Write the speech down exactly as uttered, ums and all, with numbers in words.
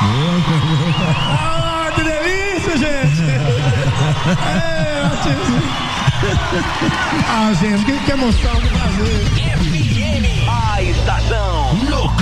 Ah, que delícia, gente! É, ah, gente, que, que emoção, que prazer!